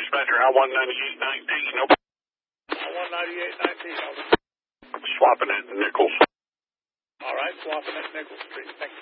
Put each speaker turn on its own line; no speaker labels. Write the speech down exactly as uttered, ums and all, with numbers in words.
dispatcher. I one ninety-eight nineteen. Nope.
I one ninety-eight nineteen, over.
Swapping at Nichols.
All right, swapping at Nichols Street. Thank you.